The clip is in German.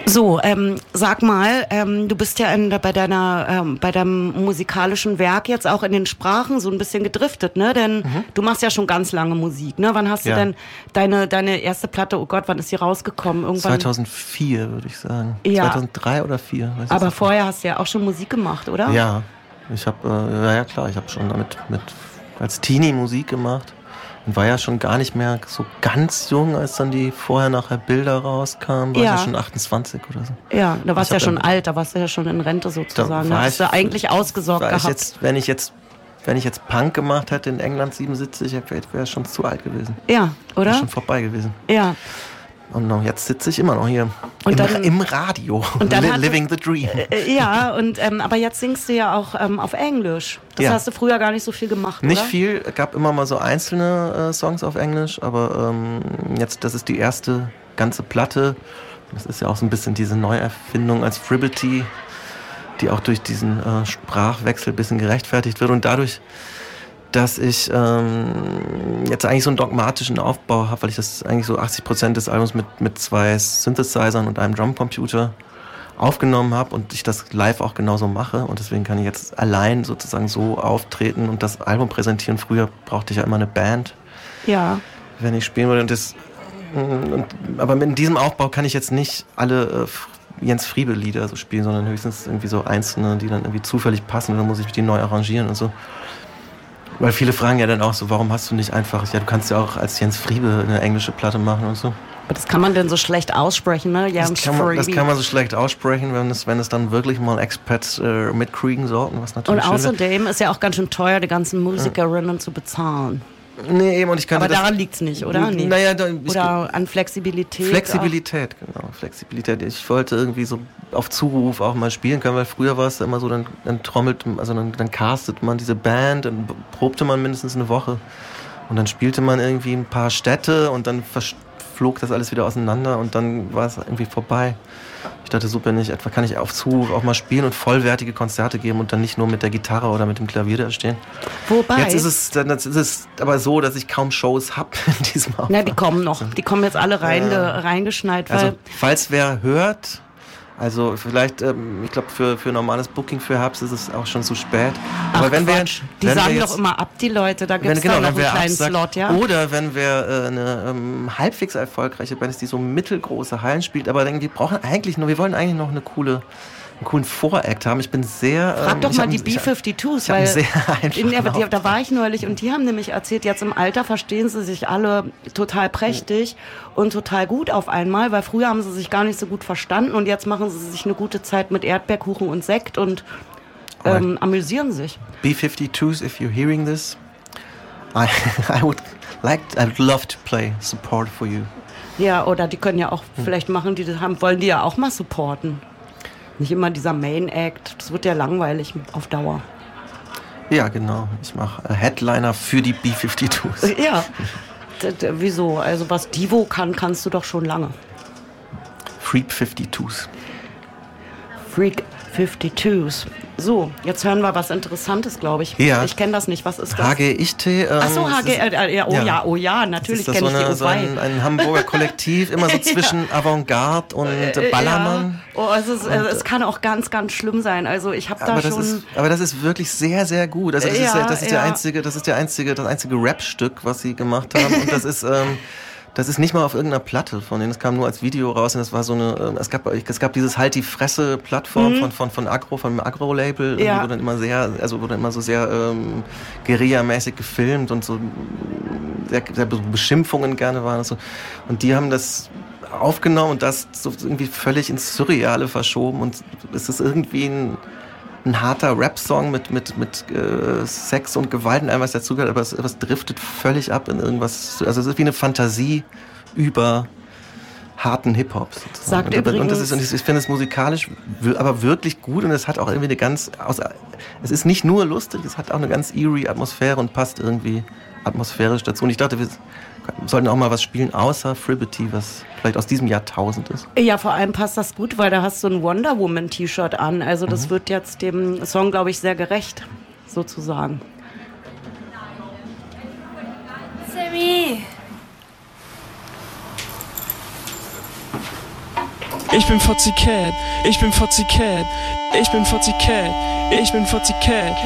So, sag mal, du bist ja bei deinem musikalischen Werk jetzt auch in den Sprachen so ein bisschen gedriftet, ne? Denn du machst ja schon ganz lange Musik, ne? Wann hast du denn deine erste Platte, oh Gott, wann ist die rausgekommen? Irgendwann 2004, würde ich sagen. Ja. 2003 oder 2004. Aber vorher hast du ja auch schon Musik gemacht, oder? Ja, ich habe, klar, ich habe schon als Teenie Musik gemacht. Und war ja schon gar nicht mehr so ganz jung, als dann die vorher-nachher Bilder rauskamen. War ich ja schon 28 oder so. Ja, da warst du ja schon alt, da warst du ja schon in Rente sozusagen. Da hast du eigentlich ausgesorgt gehabt. Wenn ich jetzt Punk gemacht hätte in England 77, wäre es schon zu alt gewesen. Ja, oder? Wäre schon vorbei gewesen. Ja. Und jetzt sitze ich immer noch hier im Radio, und dann living the dream. Ja, und aber jetzt singst du ja auch auf Englisch. Das hast du früher gar nicht so viel gemacht, Nicht oder? viel, gab immer mal so einzelne Songs auf Englisch, aber jetzt, das ist die erste ganze Platte. Das ist ja auch so ein bisschen diese Neuerfindung als Fribity, die auch durch diesen Sprachwechsel ein bisschen gerechtfertigt wird und dadurch, dass ich jetzt eigentlich so einen dogmatischen Aufbau habe, weil ich das eigentlich so 80% des Albums mit 2 Synthesizern und einem Drumcomputer aufgenommen habe und ich das live auch genauso mache und deswegen kann ich jetzt allein sozusagen so auftreten und das Album präsentieren. Früher brauchte ich ja immer eine Band, wenn ich spielen würde aber mit diesem Aufbau kann ich jetzt nicht alle Jens Friebe-Lieder so spielen, sondern höchstens irgendwie so einzelne, die dann irgendwie zufällig passen und dann muss ich die neu arrangieren und so. Weil viele fragen ja dann auch so, warum hast du nicht einfach, du kannst ja auch als Jens Friebe eine englische Platte machen und so. Aber das kann man denn so schlecht aussprechen, ne? Das kann man so schlecht aussprechen, wenn es dann wirklich mal Expats mitkriegen sollten, was natürlich und außerdem ist ja auch ganz schön teuer, die ganzen Musikerinnen zu bezahlen. Nee, eben, und ich kann aber daran liegt's nicht, oder? Nee. Naja, oder an Flexibilität. Flexibilität, genau. Flexibilität. Ich wollte irgendwie so auf Zuruf auch mal spielen können, weil früher war es immer so, dann trommelt, also dann castet man diese Band, dann probte man mindestens eine Woche und dann spielte man irgendwie ein paar Städte und dann flog das alles wieder auseinander und dann war es irgendwie vorbei. Ich dachte, so kann ich auf Zuruf auch mal spielen und vollwertige Konzerte geben und dann nicht nur mit der Gitarre oder mit dem Klavier da stehen. Wobei? Jetzt ist es aber so, dass ich kaum Shows habe in diesem Aufbau. Na, die kommen noch. Die kommen jetzt alle reingeschneit. Also, falls wer hört, also vielleicht, ich glaube, für normales Booking für Herbst ist es auch schon zu spät. Ach, aber die sagen doch immer ab, die Leute, da gibt es noch einen kleinen Slot, ja? Oder wenn wir eine halbwegs erfolgreiche Band ist, die so mittelgroße Hallen spielt, aber wir wollen eigentlich noch einen coolen Voract haben. Ich bin sehr... Frag doch mal die B-52s, weil da war ich neulich und die haben nämlich erzählt, jetzt im Alter verstehen sie sich alle total prächtig und total gut auf einmal, weil früher haben sie sich gar nicht so gut verstanden und jetzt machen sie sich eine gute Zeit mit Erdbeerkuchen und Sekt und amüsieren sich. B-52s, if you're hearing this, I would love to play support for you. Ja, oder die können ja auch vielleicht machen, wollen die ja auch mal supporten. Nicht immer dieser Main Act, das wird ja langweilig auf Dauer. Ja, genau. Ich mache Headliner für die B-52s. Ja, wieso? Also was Divo kann, kannst du doch schon lange. Freak 52s. Freak 52s. So, jetzt hören wir was Interessantes, glaube ich. Ja. Ich kenne das nicht. Was ist das? HGIT. Achso, natürlich kenne ich die. So ein Hamburger Kollektiv, immer so zwischen Avantgarde und Ballermann. Ja. Oh, es kann auch ganz, ganz schlimm sein. Also ich habe da schon... Aber das ist wirklich sehr, sehr gut. Also das ist das einzige Rap-Stück, was sie gemacht haben. Und das ist nicht mal auf irgendeiner Platte von denen. Es kam nur als Video raus und das war so eine, es gab dieses Halt die Fresse Plattform von dem Agro-Label, wurde dann immer so sehr Guerilla-mäßig gefilmt und so sehr Beschimpfungen gerne waren und so. Und die haben das aufgenommen und das so irgendwie völlig ins Surreale verschoben und es ist irgendwie ein harter Rap-Song mit Sex und Gewalt und allem, was dazugehört, aber es driftet völlig ab in irgendwas. Also es ist wie eine Fantasie über harten Hip-Hop sozusagen. Ich finde es musikalisch aber wirklich gut und es hat auch irgendwie es ist nicht nur lustig, es hat auch eine ganz eerie Atmosphäre und passt irgendwie atmosphärisch dazu. Und ich dachte, wir sollten auch mal was spielen außer Fribity, was vielleicht aus diesem Jahrtausend ist. Ja, vor allem passt das gut, weil da hast du ein Wonder Woman T-Shirt an. Also das wird jetzt dem Song, glaube ich, sehr gerecht, sozusagen. Sammy! Ich bin Fotzi Cat, ich bin Fotzi Cat, ich bin Fotzi Cat, ich bin Fotzi Cat.